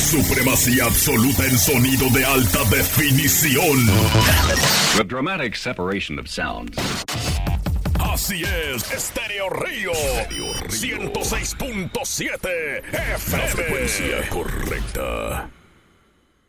Supremacía absoluta en sonido de alta definición. With dramatic separation of sounds. Así es, Estéreo Río. 106.7 FM. La frecuencia correcta.